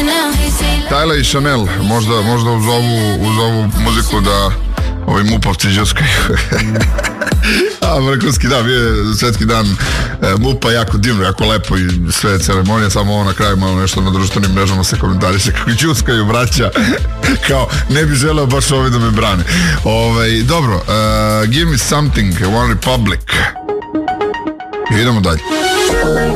Tyler i Chanel, možda uz ovu muziku da ovi mupovci džuskaju. A vrhunski, da, bio je svetski dan MUP-a, jako divno, jako lepo i sve ceremonije, samo ovo na kraju malo nešto na društvenim mrežama se komentariše kako džuskaju braća, kao ne bi želeo baš ovi da me brane. Dobro, Give Me Something, One Republic. I idemo dalje.